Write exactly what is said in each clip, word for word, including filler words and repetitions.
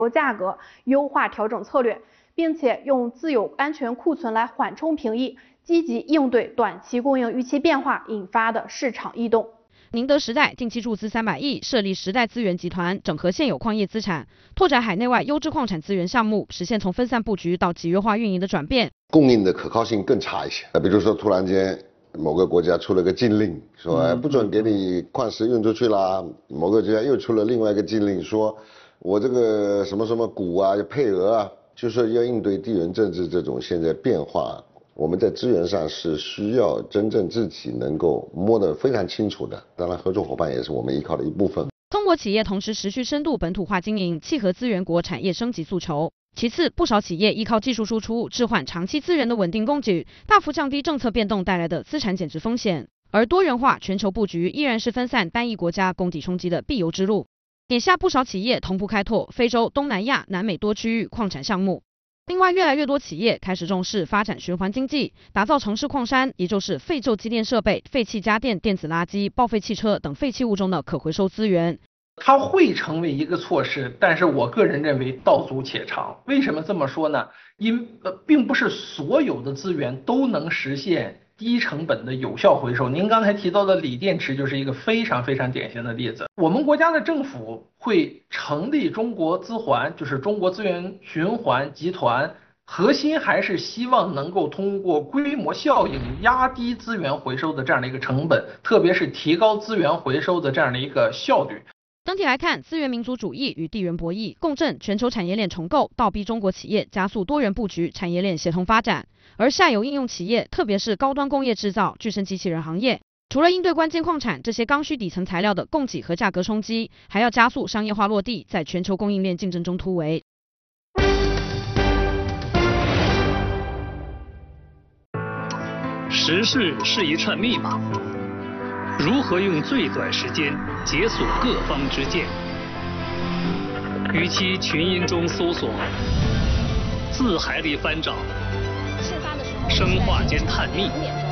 价格，优化调整策略，并且用自有安全库存来缓冲平抑，积极应对短期供应预期变化引发的市场异动。 宁德时代近期注资三百亿，设立时代资源集团，整合现有矿业资产，拓展海内外优质矿产资源项目，实现从分散布局到集约化运营的转变。 供应的可靠性更差一些，比如说突然间某个国家出了个禁令，说哎不准给你矿石运出去啦，某个国家又出了另外一个禁令，说我这个什么什么股啊配额啊，就是要应对地缘政治这种现在变化。我们在资源上是需要真正自己能够摸得非常清楚的，当然合作伙伴也是我们依靠的一部分。 中国企业同时持续深度本土化经营，契合资源国产业升级诉求。其次，不少企业依靠技术输出置换长期资源的稳定供给，大幅降低政策变动带来的资产减值风险。而多元化全球布局依然是分散单一国家供给冲击的必由之路。眼下不少企业同步开拓非洲、东南亚、南美多区域矿产项目。另外，越来越多企业开始重视发展循环经济，打造城市矿山，也就是废旧机电设备、废弃家电、电子垃圾、报废汽车等废弃物中的可回收资源。 它会成为一个措施，但是我个人认为道阻且长。为什么这么说呢？因呃，并不是所有的资源都能实现低成本的有效回收。您刚才提到的锂电池就是一个非常非常典型的例子。我们国家的政府会成立中国资环，就是中国资源循环集团，核心还是希望能够通过规模效应压低资源回收的这样的一个成本，特别是提高资源回收的这样的一个效率。 整体来看，资源民族主义与地缘博弈共振，全球产业链重构，倒逼中国企业加速多元布局，产业链协同发展。而下游应用企业，特别是高端工业制造、具身机器人行业，除了应对关键矿产这些刚需底层材料的供给和价格冲击，还要加速商业化落地，在全球供应链竞争中突围。 时事是一串密码。如何用最短时间解锁各方之见？与其群音中搜索，字海里翻找，生化间探秘，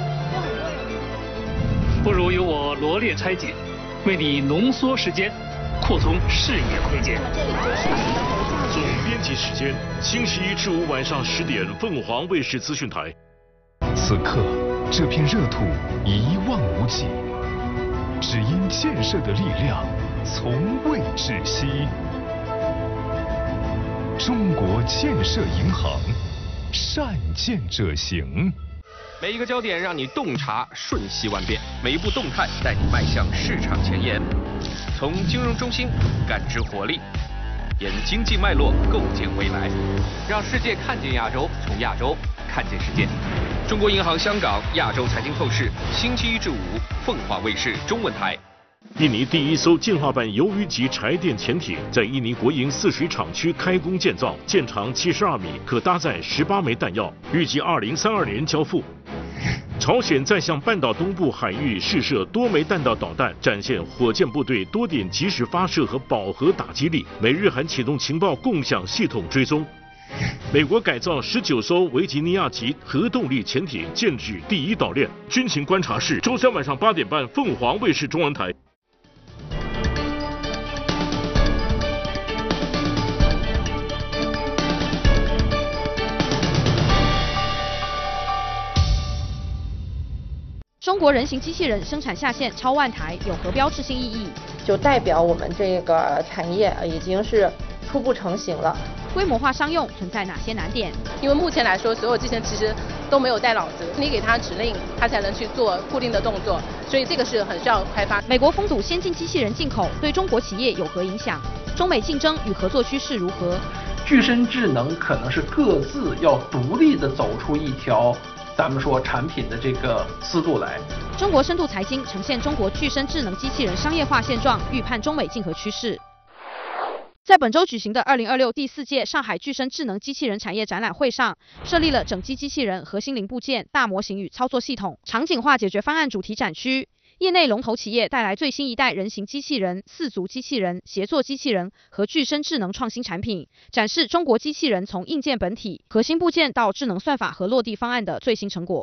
不如由我罗列拆解，为你浓缩时间，扩充视野空间。 总编辑时间：星期一至五晚上十点，凤凰卫视资讯台。 此刻，这片热土一望无际。只因建设的力量从未止息。中国建设银行，善建者行。 每一个焦点让你洞察瞬息万变，每一步动态带你迈向市场前沿。从金融中心感知活力，沿经济脉络构建未来，让世界看见亚洲，从亚洲看见世界。中国银行香港亚洲财经透视，星期一至五，凤凰卫视中文台。 印尼第一艘进化版鱿鱼级柴电潜艇在印尼国营泗水厂区开工建造，舰长七十二米，可搭载十八枚弹药，预计二零三二年交付。朝鲜再向半岛东部海域试射多枚弹道导弹，展现火箭部队多点及时发射和饱和打击力。美日韩启动情报共享系统追踪。美国改造十九艘维吉尼亚级核动力潜艇，建举第一岛链。军情观察室，周三晚上八点半，凤凰卫视中文台。 中国人形机器人生产下线超万台，有何标志性意义？ 就代表我们这个产业已经是初步成型了。 规模化商用存在哪些难点？ 因为目前来说，所有机器人其实都没有带脑子，你给它指令，它才能去做固定的动作，所以这个是很需要开发。 美国封堵先进机器人进口，对中国企业有何影响？中美竞争与合作趋势如何？ 具身智能可能是各自要独立的走出一条咱们说产品的这个思路来。 中国深度财经呈现中国具身智能机器人商业化现状，预判中美竞合趋势。在本周举行的二零二六第四届上海具身智能机器人产业展览会上，设立了整机机器人、核心零部件、大模型与操作系统、场景化解决方案主题展区。业内龙头企业带来最新一代人形机器人、四足机器人、协作机器人和具身智能创新产品，展示中国机器人从硬件本体、核心部件到智能算法和落地方案的最新成果。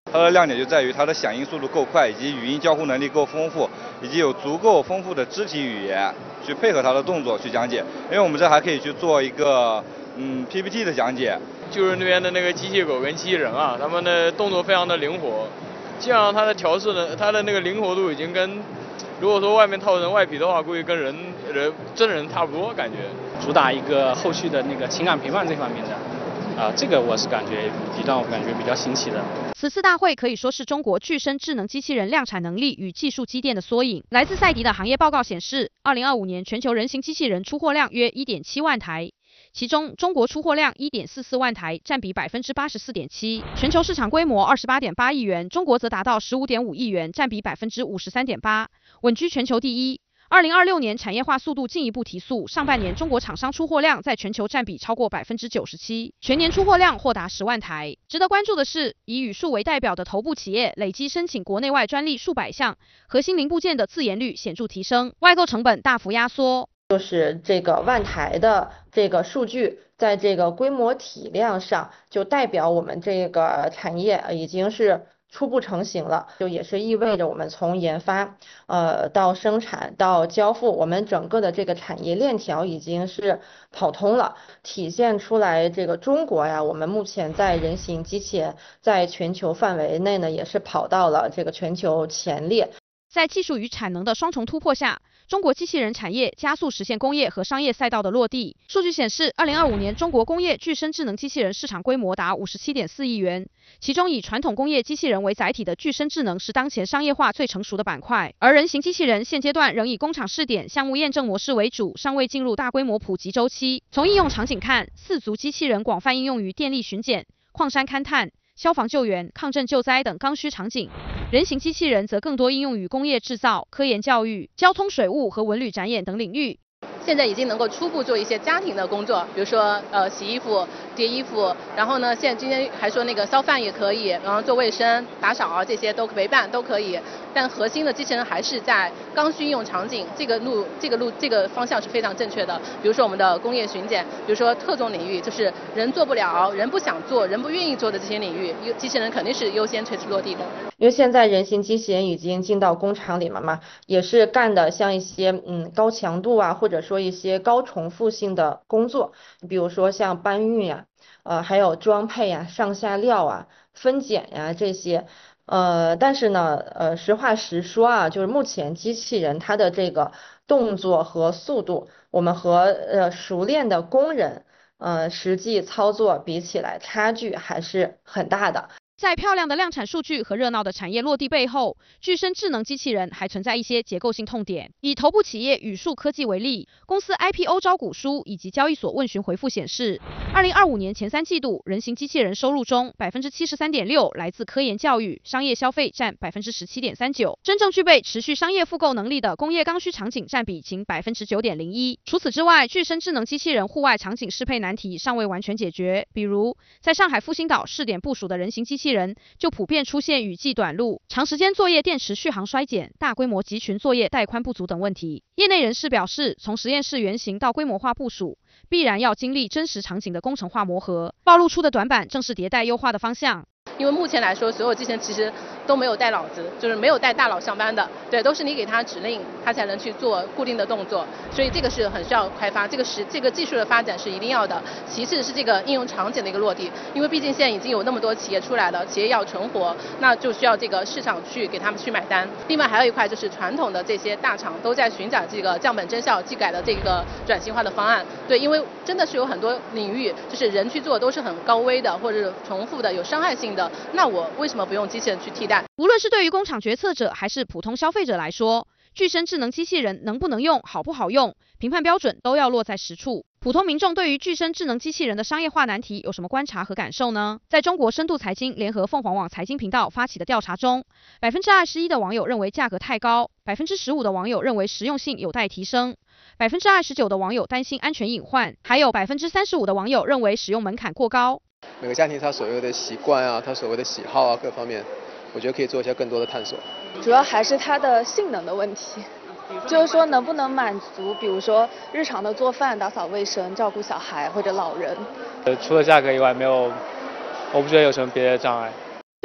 它的亮点就在于它的响应速度够快，以及语音交互能力够丰富，以及有足够丰富的肢体语言去配合它的动作去讲解。因为我们这还可以去做一个嗯 P P T 的讲解。 就是那边的那个机械狗跟机器人啊，他们的动作非常的灵活，基本上它的调试呢，它的那个灵活度已经跟如果说外面套人外皮的话，估计跟人人真人差不多感觉。 主打一个后续的那个情感陪伴这方面的。啊，这个我是感觉比让我感觉比较新奇的。 此次大会可以说是中国具身智能机器人量产能力与技术积淀的缩影。来自赛迪的行业报告显示，二零二五年全球人形机器人出货量约 一点七万台，其中中国出货量 一点四四万台，占比 百分之八十四点七， 全球市场规模 二十八点八亿元，中国则达到 十五点五亿元，占比 百分之五十三点八， 稳居全球第一。二零二六年产业化速度进一步提速，上半年中国厂商出货量在全球占比超过 百分之九十七， 全年出货量或达十万台。值得关注的是，以语数为代表的头部企业累计申请国内外专利数百项，核心零部件的自研率显著提升，外购成本大幅压缩。 就是这个万台的这个数据，在这个规模体量上，就代表我们这个产业已经是初步成型了，就也是意味着我们从研发呃到生产到交付，我们整个的这个产业链条已经是跑通了，体现出来这个中国呀，我们目前在人形机器人在全球范围内呢，也是跑到了这个全球前列。 在技术与产能的双重突破下，中国机器人产业加速实现工业和商业赛道的落地。数据显示，二零二五年中国工业具身智能机器人市场规模达 五十七点四亿元，其中以传统工业机器人为载体的具身智能是当前商业化最成熟的板块，而人形机器人现阶段仍以工厂试点、项目验证模式为主，尚未进入大规模普及周期。从应用场景看，四足机器人广泛应用于电力巡检、矿山勘探、消防救援、抗震救灾等刚需场景。人形机器人则更多应用于工业制造、科研教育、交通水务和文旅展演等领域。 现在已经能够初步做一些家庭的工作，比如说呃洗衣服、叠衣服，然后呢，现在今天还说那个烧饭也可以，然后做卫生、打扫啊这些都陪伴都可以。但核心的机器人还是在刚需应用场景，这个路这个路这个方向是非常正确的。比如说我们的工业巡检，比如说特种领域，就是人做不了、人不想做、人不愿意做的这些领域，机器人肯定是优先垂直落地的。 因为现在人形机器人已经进到工厂里面嘛，也是干的像一些嗯高强度啊，或者说一些高重复性的工作，比如说像搬运呀、呃还有装配呀、上下料啊、分拣呀这些。呃，但是呢，呃，实话实说啊，就是目前机器人它的这个动作和速度，我们和呃熟练的工人，呃实际操作比起来，差距还是很大的。 在漂亮的量产数据和热闹的产业落地背后，具身智能机器人还存在一些结构性痛点。以头部企业宇数科技为例，公司 I P O 招股书以及交易所问询回复显示，二零二五年前三季度人形机器人收入中 百分之七十三点六 来自科研教育，商业消费占 百分之十七点三九， 真正具备持续商业复购能力的工业刚需场景占比仅 百分之九点零一。除此之外，具身智能机器人户外场景适配难题尚未完全解决，比如在上海复兴岛试点部署的人形机器人就普遍出现雨季短路、长时间作业电池续航衰减、大规模集群作业带宽不足等问题。业内人士表示，从实验室原型到规模化部署，必然要经历真实场景的工程化磨合，暴露出的短板正是迭代优化的方向。 因为目前来说，所有机器人其实都没有带脑子，就是没有带大脑上班的，对，都是你给它指令，它才能去做固定的动作，所以这个是很需要开发，这个是这个技术的发展是一定要的。其次是这个应用场景的一个落地，因为毕竟现在已经有那么多企业出来了，企业要存活，那就需要这个市场去给他们去买单。另外还有一块就是传统的这些大厂都在寻找这个降本增效、技改的这个转型化的方案，对，因为真的是有很多领域就是人去做都是很高危的或者重复的、有伤害性的。那我为什么不用机器人去替代？ 无论是对于工厂决策者还是普通消费者来说，具身智能机器人能不能用、好不好用，评判标准都要落在实处。普通民众对于具身智能机器人的商业化难题有什么观察和感受呢？在中国深度财经联合凤凰网财经频道发起的调查中， 百分之二十一 的网友认为价格太高， 百分之十五 的网友认为实用性有待提升， 百分之二十九 的网友担心安全隐患，还有 百分之三十五 的网友认为使用门槛过高。 每个家庭他所谓的习惯啊，他所谓的喜好啊，各方面，我觉得可以做一些更多的探索。 主要还是它的性能的问题，就是说能不能满足，比如说日常的做饭、打扫卫生、照顾小孩或者老人。 呃，除了价格以外，没有，我不觉得有什么别的障碍。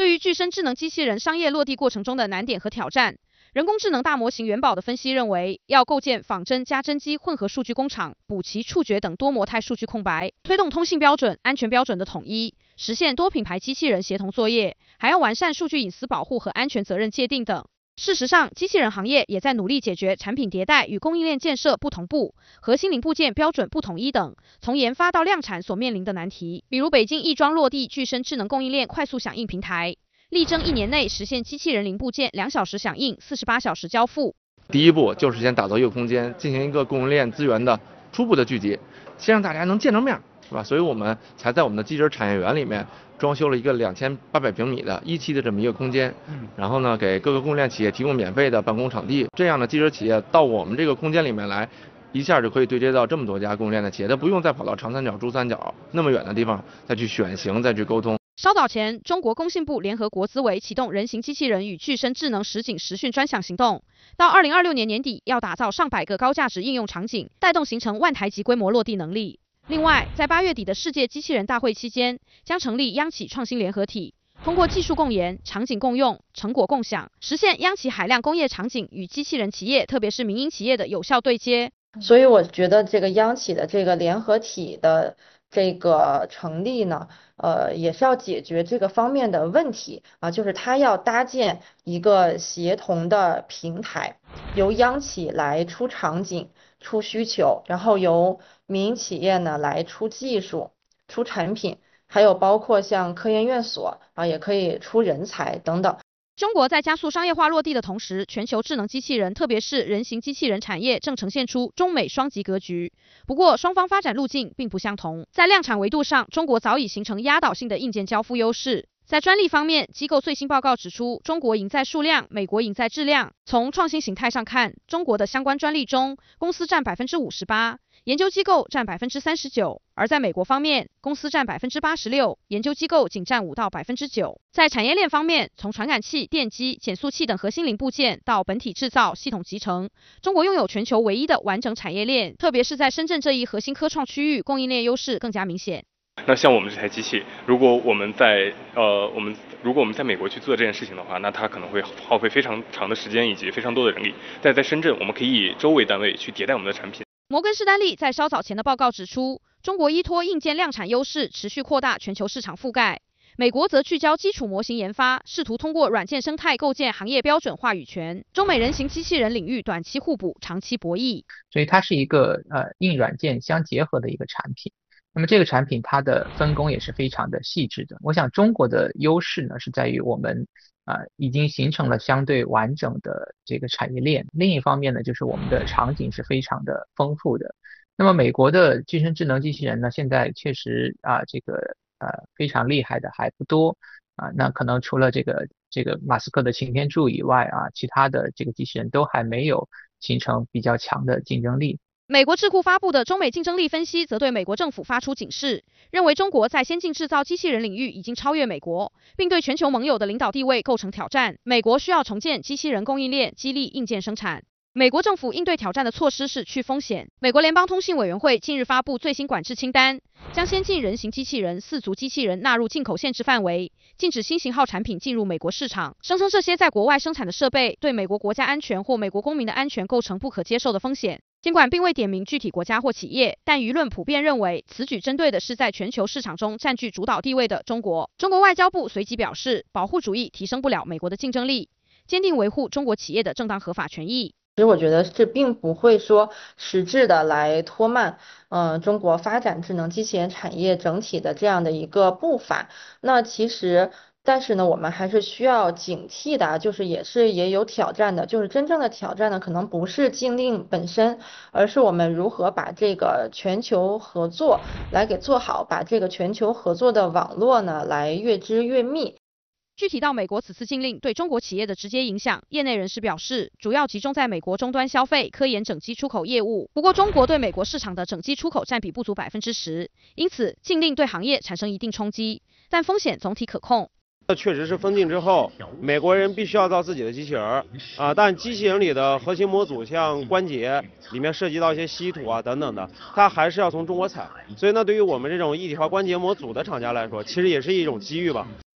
对于具身智能机器人商业落地过程中的难点和挑战，人工智能大模型元宝的分析认为，要构建仿真加真机混合数据工厂，补齐触觉等多模态数据空白，推动通信标准、安全标准的统一，实现多品牌机器人协同作业，还要完善数据隐私保护和安全责任界定等。事实上，机器人行业也在努力解决产品迭代与供应链建设不同步、核心零部件标准不统一等从研发到量产所面临的难题。比如北京亦庄落地具身智能供应链快速响应平台，力争一年内实现机器人零部件两小时响应、四十八小时交付。 第一步就是先打造一个空间，进行一个供应链资源的初步的聚集，先让大家能见着面，是吧？所以我们才在我们的机器人产业园里面装修了一个两千八百平米的一期的这么一个空间，然后呢，给各个供应链企业提供免费的办公场地，这样的机器人企业到我们这个空间里面来，一下就可以对接到这么多家供应链的企业，他不用再跑到长三角、珠三角那么远的地方再去选型、再去沟通。 稍早前，中国工信部联合国资委启动人形机器人与具身智能实景实训专项行动，到二零二六年年底要打造上百个高价值应用场景，带动形成万台级规模落地能力。另外，在八月底的世界机器人大会期间，将成立央企创新联合体，通过技术共研、场景共用、成果共享，实现央企海量工业场景与机器人企业，特别是民营企业的有效对接。 所以我觉得这个央企的这个联合体的这个成立呢，呃，也是要解决这个方面的问题啊，就是它要搭建一个协同的平台，由央企来出场景、出需求，然后由民营企业呢来出技术、出产品，还有包括像科研院所啊，也可以出人才等等。 中国在加速商业化落地的同时，全球智能机器人，特别是人形机器人产业正呈现出中美双极格局。不过，双方发展路径并不相同。在量产维度上，中国早已形成压倒性的硬件交付优势。在专利方面，机构最新报告指出，中国赢在数量，美国赢在质量。从创新形态上看，中国的相关专利中，公司占百分之五十八，研究机构占百分之三十九，而在美国方面，公司占百分之八十六，研究机构仅占五到百分之九。在产业链方面，从传感器、电机、减速器等核心零部件到本体制造、系统集成，中国拥有全球唯一的完整产业链，特别是在深圳这一核心科创区域，供应链优势更加明显。 那像我们这台机器，如果我们在呃我们如果我们在美国去做这件事情的话，那它可能会耗费非常长的时间以及非常多的人力。但在深圳，我们可以以周为单位去迭代我们的产品。 摩根士丹利在稍早前的报告指出，中国依托硬件量产优势，持续扩大全球市场覆盖。美国则聚焦基础模型研发，试图通过软件生态构建行业标准话语权。中美人形机器人领域短期互补，长期博弈。 所以它是一个呃硬软件相结合的一个产品。那么这个产品它的分工也是非常的细致的。我想中国的优势呢是在于我们啊、呃、已经形成了相对完整的这个产业链。另一方面呢，就是我们的场景是非常的丰富的。那么美国的具身智能机器人呢，现在确实啊这个呃非常厉害的还不多啊。那可能除了这个这个马斯克的擎天柱以外啊，其他的这个机器人都还没有形成比较强的竞争力。 美国智库发布的中美竞争力分析则对美国政府发出警示，认为中国在先进制造机器人领域已经超越美国，并对全球盟友的领导地位构成挑战。美国需要重建机器人供应链，激励硬件生产。美国政府应对挑战的措施是去风险。美国联邦通信委员会近日发布最新管制清单，将先进人形机器人、四足机器人纳入进口限制范围，禁止新型号产品进入美国市场，声称这些在国外生产的设备对美国国家安全或美国公民的安全构成不可接受的风险。尽管并未点名具体国家或企业，但舆论普遍认为此举针对的是在全球市场中占据主导地位的中国。中国外交部随即表示，保护主义提升不了美国的竞争力，坚定维护中国企业的正当合法权益。 其实我觉得这并不会说实质的来拖慢，嗯、呃，中国发展智能机器人产业整体的这样的一个步伐。那其实，但是呢，我们还是需要警惕的，就是也是也有挑战的。就是真正的挑战呢，可能不是禁令本身，而是我们如何把这个全球合作来给做好，把这个全球合作的网络呢来越织越密。 具体到美国此次禁令对中国企业的直接影响，业内人士表示，主要集中在美国终端消费、科研整机出口业务。不过，中国对美国市场的整机出口占比不足百分之十，因此禁令对行业产生一定冲击，但风险总体可控。 确实是封禁之后，美国人必须要造自己的机器人啊，但机器人里的核心模组，像关节里面涉及到一些稀土啊等等的，它还是要从中国采。所以呢，对于我们这种一体化关节模组的厂家来说，其实也是一种机遇吧。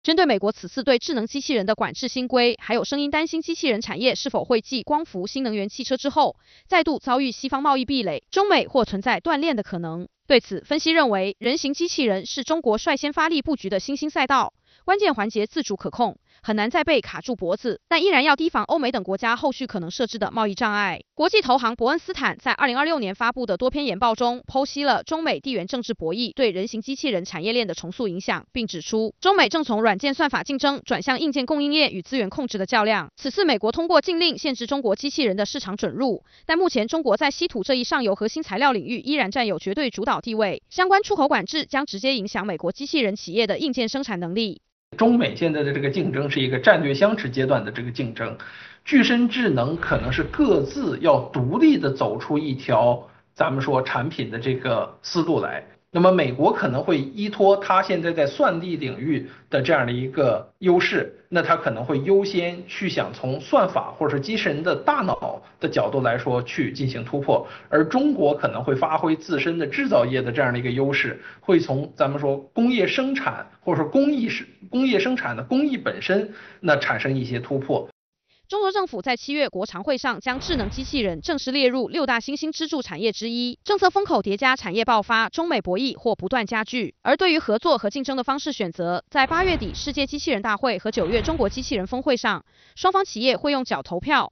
针对美国此次对智能机器人的管制新规，还有声音担心机器人产业是否会继光伏、新能源汽车之后，再度遭遇西方贸易壁垒，中美或存在断链的可能。对此，分析认为，人形机器人是中国率先发力布局的新兴赛道，关键环节自主可控，很难再被卡住脖子，但依然要提防欧美等国家后续可能设置的贸易障碍。国际投行伯恩斯坦在二零二六年发布的多篇研报中，剖析了中美地缘政治博弈对人形机器人产业链的重塑影响，并指出，中美正从软件算法竞争转向硬件供应链与资源控制的较量。此次美国通过禁令限制中国机器人的市场准入，但目前中国在稀土这一上游核心材料领域依然占有绝对主导地位，相关出口管制将直接影响美国机器人企业的硬件生产能力。 中美现在的这个竞争是一个战略相持阶段的这个竞争，具身智能可能是各自要独立的走出一条咱们说产品的这个思路来。那么美国可能会依托它现在在算力领域的这样的一个优势，那它可能会优先去想从算法或者是机器人的大脑的角度来说去进行突破，而中国可能会发挥自身的制造业的这样的一个优势，会从咱们说工业生产或者说工艺是工业生产的工艺本身那产生一些突破。 中国政府在七月国常会上将智能机器人正式列入六大新兴支柱产业之一，政策风口叠加产业爆发，中美博弈或不断加剧。而对于合作和竞争的方式选择，在八月底世界机器人大会和九月中国机器人峰会上，双方企业会用脚投票。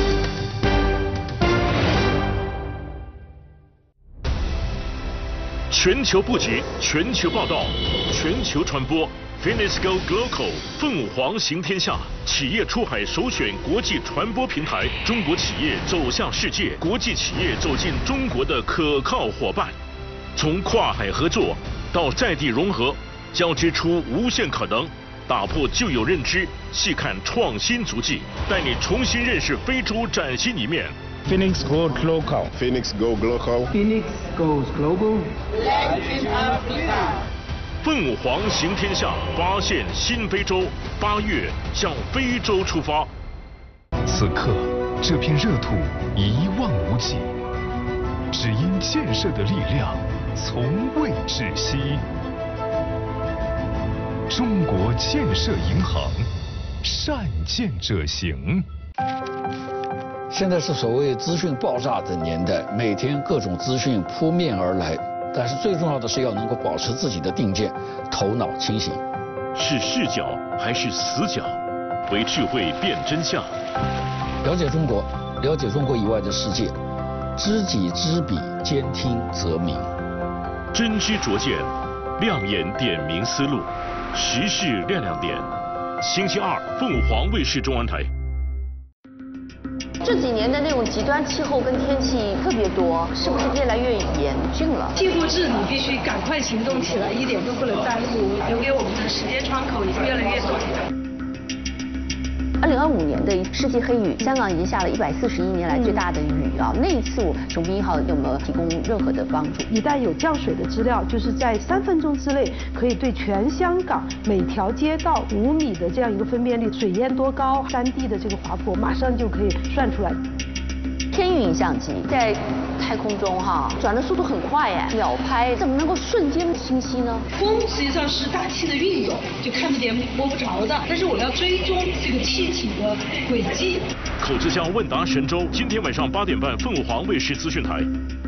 全球布局，全球报道，全球传播。Phoenix Go Global 凤凰行天下，企业出海首选国际传播平台，中国企业走向世界，国际企业走进中国的可靠伙伴。从跨海合作到在地融合，交织出无限可能，打破旧有认知，细看创新足迹，带你重新认识非洲崭新一面。 Phoenix Go Global. Phoenix Go Global. Phoenix goes global. Let's Africa. 凤凰行天下，发现新非洲。八月向非洲出发。 此刻，这片热土一望无际，只因建设的力量从未止息。中国建设银行，善建者行。 现在是所谓资讯爆炸的年代，每天各种资讯扑面而来。但是最重要的是要能够保持自己的定见，头脑清醒。 是视角还是死角？为智慧辨真相。 了解中国，了解中国以外的世界，知己知彼，兼听则明。 真知灼见，亮眼点明思路，时事亮亮点。星期二，凤凰卫视中文台。 这几年的那种极端气候跟天气特别多，是不是越来越严峻了？ 气候治理必须赶快行动起来，一点都不能耽误，留给我们的时间窗口已经越来越短。 二零二五年的世纪黑雨，香港已经下了一百四十一年来最大的雨啊！那一次我雄兵一号有没有提供任何的帮助？ 一旦有降水的资料，就是在三分钟之内可以对全香港每条街道五米的这样一个分辨率，水淹多高，山地的这个滑坡，马上就可以算出来。 天运影像机在太空中哈转的速度很快哎，秒拍怎么能够瞬间清晰呢？ 风实际上是大气的运动，就看不见摸不着的，但是我要追踪这个气体的轨迹。 口之乡问答神州，今天晚上八点半，凤凰卫视资讯台。